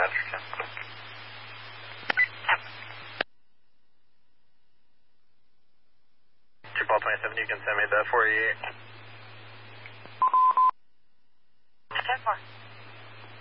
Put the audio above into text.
Roger. 2 Paul 27, you can send me the 48.